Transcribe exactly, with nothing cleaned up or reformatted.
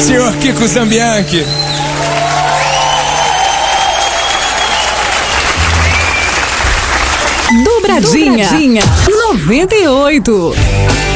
senhor Kiko Zambianchi. Dobradinha, Dobradinha noventa e oito.